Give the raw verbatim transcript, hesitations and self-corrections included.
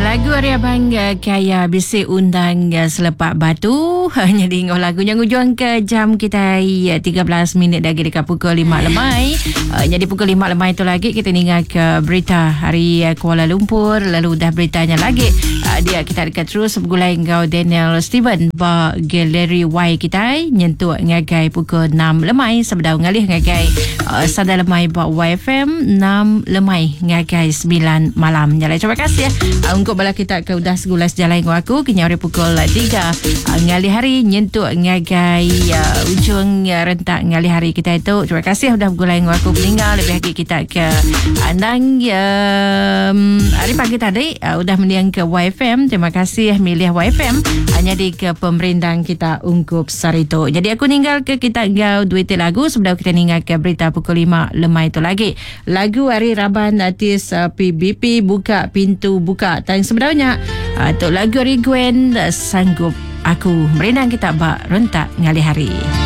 Lagu hari abang uh, kaya bisik undang uh, selepak batu. Jadi ngau lagu yang ujung ke jam kita uh, tiga belas minit lagi dekat pukul lima lemai. Uh, jadi pukul lima lemai itu lagi kita dengar ke berita hari uh, Kuala Lumpur. Lalu dah beritanya lagi. Uh, dia kita dekat terus bergulai ngau Daniel Steven ba galeri Y kita nyentuh ngagai pukul enam lemai sebedau ngalih ngagai uh, sada lemai ba Y F M enam lemai ngagai sembilan malam. Jadi terima kasih ya. Uh, untuk bala kita ke udah segulas jalan dengan aku kini hari pukul tiga uh, ngali hari nyentuh ngagai uh, ujung uh, rentak ngali hari kita itu. Terima kasih sudah bergulai dengan aku meninggal lebih lagi kita ke andang um, hari pagi tadi uh, udah meniang ke Y F M. Terima kasih milih Y F M hanya di ke pemerintah kita ungkup sarito. Jadi aku ninggal ke kita ngau duit lagu sebelum kita ninggal ke berita pukul lima lemai itu lagi. Lagu hari Raban artis uh, P B P buka pintu buka. Dan sebenarnya uh, untuk lagu hari Gwen uh, sanggup aku merendang kita bak rentak ngali hari.